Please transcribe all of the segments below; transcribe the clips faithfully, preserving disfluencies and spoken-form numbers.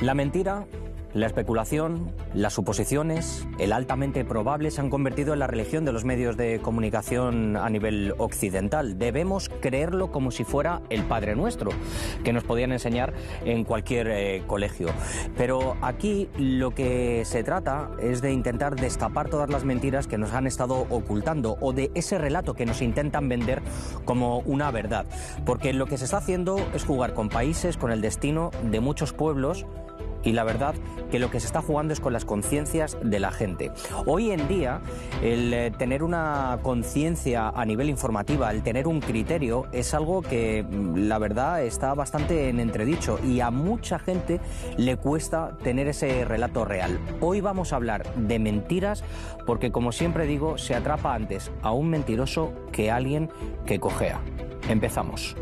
La mentira, la especulación, las suposiciones, el altamente probable se han convertido en la religión de los medios de comunicación a nivel occidental. Debemos creerlo como si fuera el Padre Nuestro, que nos podían enseñar en cualquier eh, colegio. Pero aquí lo que se trata es de intentar destapar todas las mentiras que nos han estado ocultando o de ese relato que nos intentan vender como una verdad. Porque lo que se está haciendo es jugar con países, con el destino de muchos pueblos. Y la verdad que lo que se está jugando es con las conciencias de la gente. Hoy en día, el eh, tener una conciencia a nivel informativa, el tener un criterio, es algo que la verdad está bastante en entredicho y a mucha gente le cuesta tener ese relato real. Hoy vamos a hablar de mentiras porque, como siempre digo, se atrapa antes a un mentiroso que a alguien que cojea. Empezamos.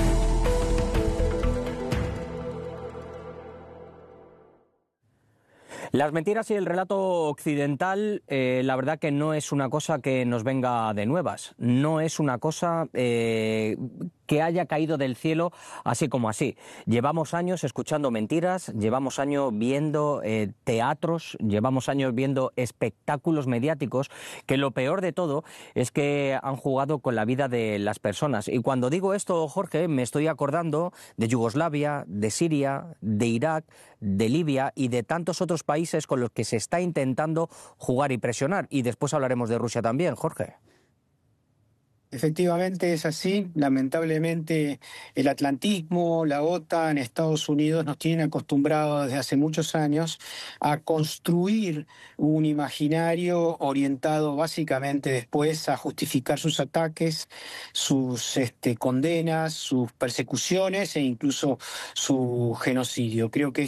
Las mentiras y el relato occidental, eh, la verdad que no es una cosa que nos venga de nuevas, no es una cosa eh, que haya caído del cielo así como así. Llevamos años escuchando mentiras, llevamos años viendo eh, teatros, llevamos años viendo espectáculos mediáticos que lo peor de todo es que han jugado con la vida de las personas. Y cuando digo esto, Jorge, me estoy acordando de Yugoslavia, de Siria, de Irak, de Libia y de tantos otros países con los que se está intentando jugar y presionar. Y después hablaremos de Rusia también, Jorge. Efectivamente es así. Lamentablemente el atlantismo, la OTAN, Estados Unidos nos tienen acostumbrados desde hace muchos años a construir un imaginario orientado básicamente después a justificar sus ataques, sus este, condenas, sus persecuciones e incluso su genocidio. Creo que